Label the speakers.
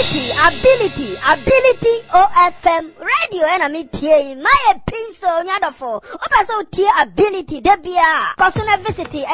Speaker 1: ability OFM radio enemy tie my pinso nyadofo oba so tie ability debia personal visit